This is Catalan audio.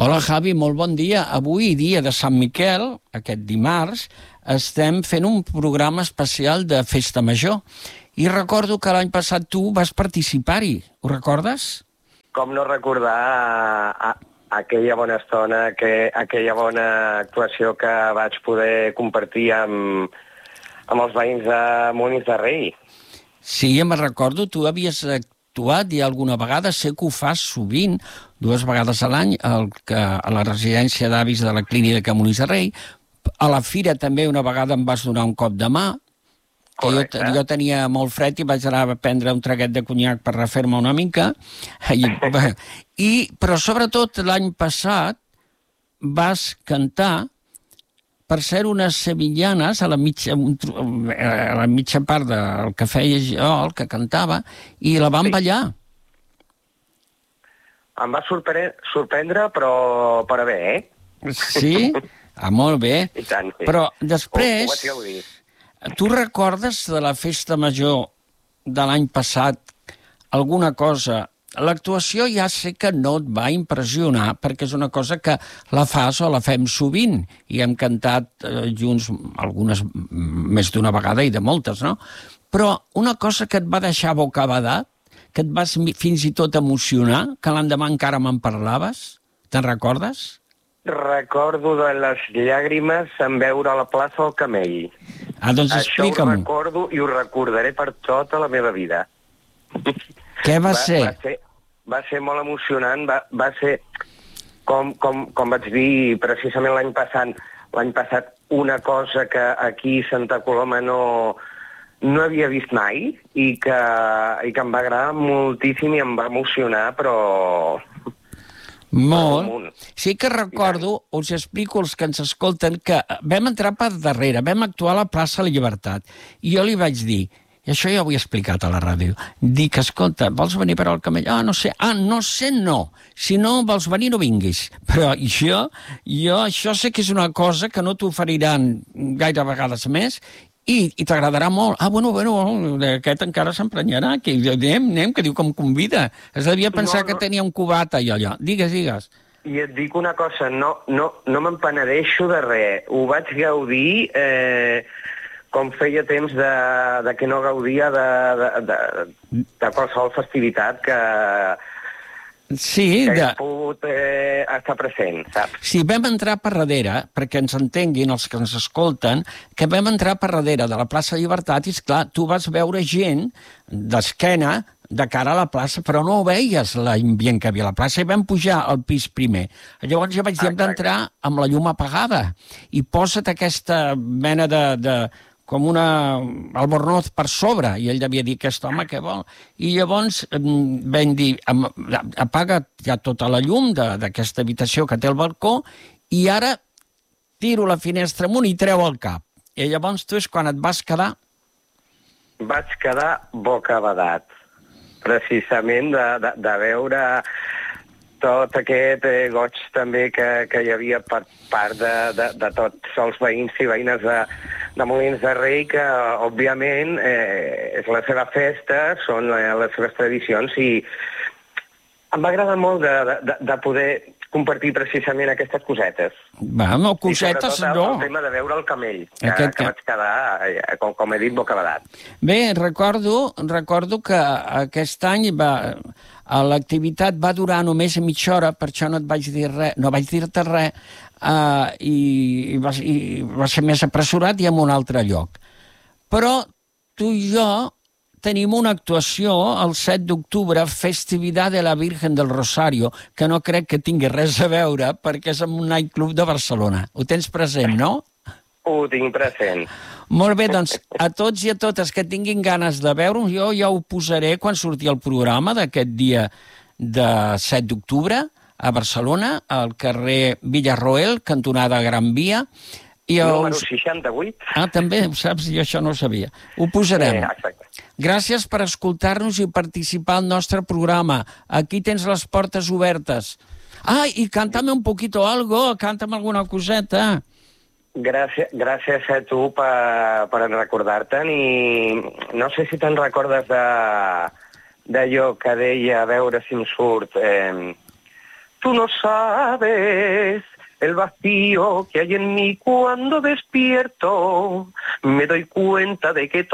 Hola, Javi, molt bon dia. Avui, dia de Sant Miquel, aquest dimarts, estem fent un programa especial de Festa Major. I recordo que l'any passat tu vas participar-hi. Ho recordes? Com no recordar aquella bona estona, aquella bona actuació que vaig poder compartir amb els veïns de Molins de Rei. Sí, me'n recordo. Tu havies actuat ja alguna vegada. Sé que ho fas sovint, 2 vegades a l'any, a la residència d'avis de la clínica de Molins de Rei. A la fira també una vegada em vas donar un cop de mà. Jo tenia molt fred i vaig anar a prendre un traguet de conyac per refer-me una mica. Però sobretot l'any passat vas cantar, per ser unes sevillanes a la mitja part del que feia jo, el que cantava, i la van ballar. Em va sorprendre, però bé, eh? Sí? Molt bé. I tant, sí. Però després... Ho vaig gaudir. Tu recordes de la festa major de l'any passat alguna cosa? L'actuació ja sé que no et va impressionar perquè és una cosa que la fas o la fem sovint i hem cantat junts algunes més d'una vegada i de moltes, no? Però una cosa que et va deixar bocabadat, que et vas fins i tot emocionar, que l'endemà encara me'n parlaves, te'n recordes? Recordo de les llàgrimes en veure a la plaça el Camell. Doncs explica'm. Això ho recordo i ho recordaré per tota la meva vida. Què va ser? Va ser molt emocionant, va ser, com vaig dir precisament l'any passat, una cosa que aquí a Santa Coloma no havia vist mai i que em va agradar moltíssim i em va emocionar, però... Molt. Sí que recordo, us explico als que ens escolten, que vam entrar per darrere, vam actuar a la plaça de la Llibertat, i jo li vaig dir, i això ja ho he explicat a la ràdio, dic, escolta, vols venir per al Camell? No sé, no. Si no vols venir, no vinguis. Però jo això sé que és una cosa que no t'oferiran gaire vegades més, i t'agradarà molt. Bueno, aquest encara s'emprenyarà, que anem, que diu que em convida. Es devia pensar que tenia un cubat allò. Digues. I et dic una cosa, no me'n penedeixo de res. Ho vaig gaudir com feia temps de que no gaudia de qualsevol festivitat que he pogut estar present, saps? Sí, vam entrar per darrere, perquè ens entenguin els que ens escolten, que vam entrar per darrere de la plaça Llibertat i, esclar, tu vas veure gent d'esquena de cara a la plaça, però no veies l'ambient que havia a la plaça i vam pujar al pis primer. Llavors jo vaig dir, hem d'entrar amb la llum apagada i posa't aquesta mena de com una albornoz per sobre, i ell devia dir, aquest home, què vol? I llavors vam dir, apaga ja tota la llum d'aquesta habitació que té el balcó i ara tiro la finestra amunt i treu el cap. I llavors tu és quan et vas quedar... Vaig quedar bocabadat, precisament de veure tot aquest goig també que hi havia per part de tots els veïns i veïnes de Molins de Rei, que, òbviament, és la seva festa, són les seves tradicions, i em va agradar molt de poder compartir precisament aquestes cosetes. Cosetes no. El tema de veure el Camell, que vaig quedar, com he dit, bocabadat. Bé, recordo que aquest any l'activitat va durar només mitja hora, per això no et vaig dir res, no vaig dir-te res, i va ser més apressurat i en un altre lloc. Però tu i jo tenim una actuació el 7 d'octubre, Festividad de la Virgen del Rosario, que no crec que tingui res a veure perquè és en un nightclub de Barcelona. Ho tens present, no? Ho tinc present. Molt bé, doncs a tots i a totes que tinguin ganes de veure-ho, jo ja ho posaré quan surti el programa d'aquest dia de 7 d'octubre a Barcelona, al carrer Villarroel, cantonada Gran Via. Número 68. També, ho saps? Jo això no ho sabia. Ho posarem. Exacte. Gràcies per escoltar-nos i participar al nostre programa. Aquí tens les portes obertes. I cántame un poquito algo, cántame alguna coseta. Gràcies a tu per recordar-te'n, i no sé si te'n recordes d'allò que deia, a veure si em surt, tú no sabes el vacío que hay en mí cuando despierto. Me doy cuenta de que